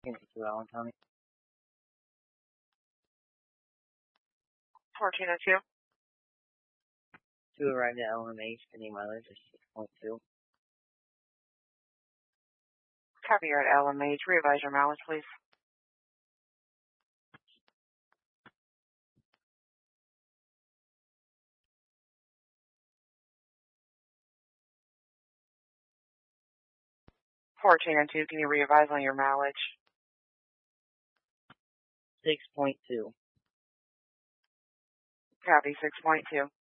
To Allen County. 1402. To arrive at LMH, pending mileage is 6.2. Copy, you're at LMH. Revise your mileage, please. Fourteen and two. Can you revise on your mileage? 6.2. Copy, 6.2.